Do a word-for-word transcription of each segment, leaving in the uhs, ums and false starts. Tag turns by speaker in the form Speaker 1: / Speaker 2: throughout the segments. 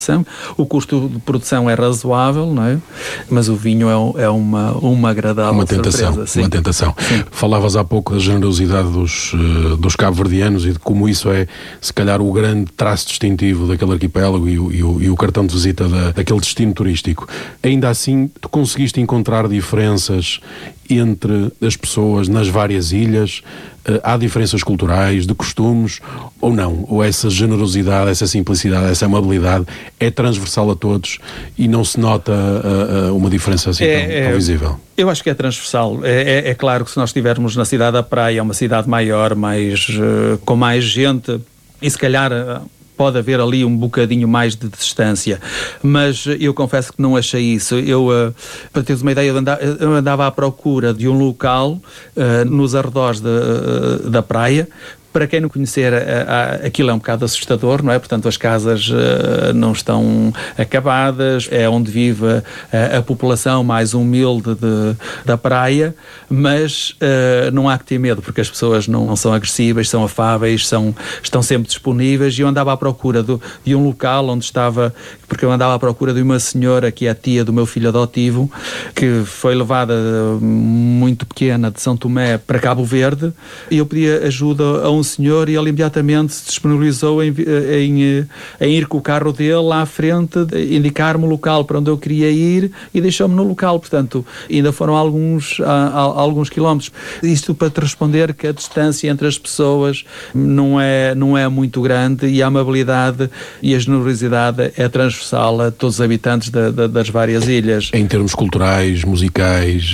Speaker 1: O custo de produção é razoável, não é? Mas o vinho é, é uma, uma agradável
Speaker 2: uma tentação,
Speaker 1: surpresa. Sim.
Speaker 2: Uma tentação.
Speaker 1: Sim.
Speaker 2: Falavas há pouco da generosidade dos, dos cabo-verdianos e de como isso é, se calhar, o grande traço distintivo daquele arquipélago e o, e o, e o cartão de visita da, daquele destino turístico. Ainda assim, tu conseguiste encontrar diferenças entre as pessoas nas várias ilhas? Há diferenças culturais, de costumes, ou não? Ou essa generosidade, essa simplicidade, essa amabilidade é transversal a todos e não se nota uh, uh, uma diferença assim
Speaker 1: é,
Speaker 2: tão,
Speaker 1: é,
Speaker 2: tão visível?
Speaker 1: Eu acho que é transversal. É, é, é claro que se nós estivermos na cidade da praia, é uma cidade maior, mais, uh, com mais gente, e se calhar... Uh, pode haver ali um bocadinho mais de distância, mas eu confesso que não achei isso. Eu, uh, para teres uma ideia, eu andava, eu andava à procura de um local uh, nos arredores de, uh, da praia. Para quem não conhecer, aquilo é um bocado assustador, não é? Portanto, as casas uh, não estão acabadas, é onde vive a, a população mais humilde de, da praia, mas uh, não há que ter medo, porque as pessoas não, não são agressivas, são afáveis, são, estão sempre disponíveis. E eu andava à procura do, de um local onde estava, porque eu andava à procura de uma senhora que é a tia do meu filho adotivo, que foi levada muito pequena de São Tomé para Cabo Verde, e eu pedi ajuda a um senhor e ele imediatamente se disponibilizou em, em, em ir com o carro dele lá à frente, indicar-me o local para onde eu queria ir e deixou-me no local. Portanto, ainda foram alguns, a, a, alguns quilómetros. Isto para te responder que a distância entre as pessoas não é, não é muito grande e a amabilidade e a generosidade é transversal a todos os habitantes da, da, das várias ilhas.
Speaker 2: Em termos culturais, musicais,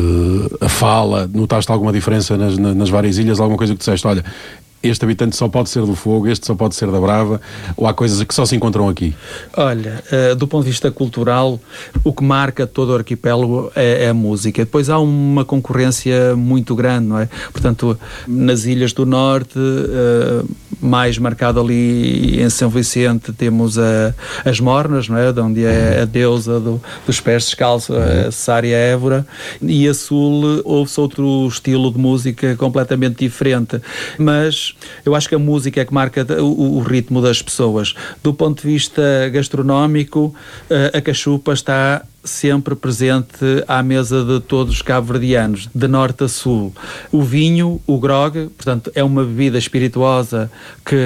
Speaker 2: a fala, notaste alguma diferença nas, nas várias ilhas? Alguma coisa que disseste, olha, este habitante só pode ser do Fogo, este só pode ser da Brava, ou há coisas que só se encontram aqui?
Speaker 1: Olha, uh, do ponto de vista cultural, o que marca todo o arquipélago é, é a música. Depois há uma concorrência muito grande, não é? Portanto, nas Ilhas do Norte, uh, mais marcado ali em São Vicente, temos a, as Mornas, não é? De onde é a deusa do, dos pés descalços, a Sária Évora, e a Sul ouve-se outro estilo de música completamente diferente. Mas eu acho que a música é que marca o, o ritmo das pessoas. Do ponto de vista gastronómico, a cachupa está sempre presente à mesa de todos os cabo-verdianos, de norte a sul. O vinho, o grog, portanto, é uma bebida espirituosa que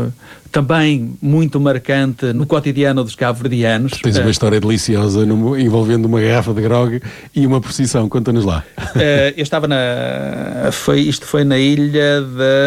Speaker 1: também muito marcante no cotidiano dos cabo-verdianos.
Speaker 2: Tens uma história deliciosa no, envolvendo uma garrafa de grog e uma procissão, conta-nos lá.
Speaker 1: Eu estava na... Foi, isto foi na ilha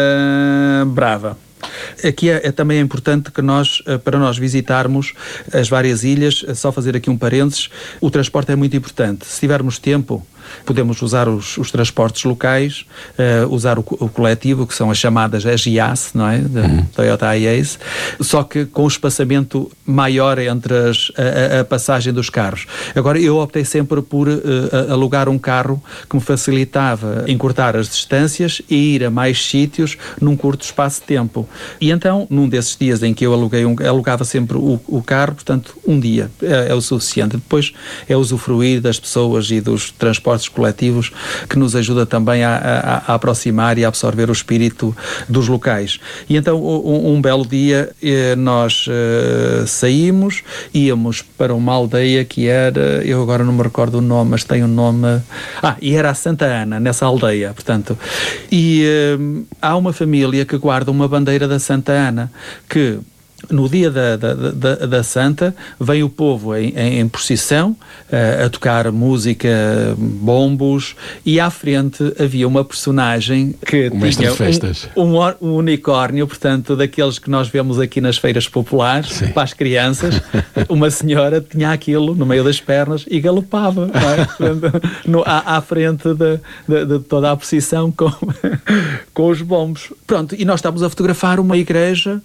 Speaker 1: da Brava. Aqui é, é também importante que nós, para nós visitarmos as várias ilhas, só fazer aqui um parênteses, o transporte é muito importante. Se tivermos tempo, podemos usar os, os transportes locais, uh, usar o, o coletivo, que são as chamadas A G I A S, não é? Da uhum. Toyota iAce, só que com o espaçamento maior entre as, a, a passagem dos carros. Agora, eu optei sempre por uh, alugar um carro que me facilitava encurtar as distâncias e ir a mais sítios num curto espaço de tempo. E então, num desses dias em que eu aluguei um, alugava sempre o, o carro, portanto, um dia é, é o suficiente. Depois é usufruir das pessoas e dos transportes coletivos que nos ajuda também a, a, a aproximar e a absorver o espírito dos locais. E então, um, um belo dia, eh, nós eh, saímos, íamos para uma aldeia que era, eu agora não me recordo o nome, mas tem um nome... Ah, e era a Santa Ana, nessa aldeia, portanto. E eh, há uma família que guarda uma bandeira da Santa Ana, que no dia da, da, da, da Santa vem o povo em, em, em procissão uh, a tocar música, bombos, e à frente havia uma personagem que
Speaker 2: o mestre
Speaker 1: tinha
Speaker 2: de festas.
Speaker 1: Um, um, um unicórnio, portanto, daqueles que nós vemos aqui nas feiras populares. Sim. Para as crianças. Uma senhora tinha aquilo no meio das pernas e galopava, não é? Portanto, no, à, à frente de, de, de toda a procissão com, com os bombos. Pronto, e nós estávamos a fotografar uma igreja.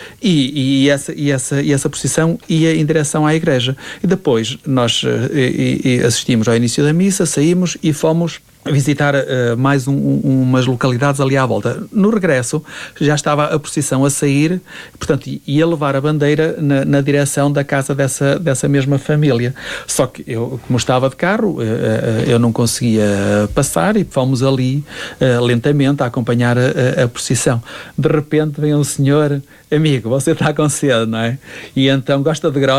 Speaker 1: E, e, essa, e, essa, e essa procissão ia em direção à igreja. E depois nós e, e assistimos ao início da missa, saímos e fomos visitar uh, mais um, um, umas localidades ali à volta. No regresso, já estava a procissão a sair, portanto, ia levar a bandeira na, na direção da casa dessa, dessa mesma família. Só que eu, como estava de carro, uh, uh, eu não conseguia passar e fomos ali uh, lentamente a acompanhar a, a, a procissão. De repente vem um senhor, amigo, você está com sede, não é? E então gosta de grão.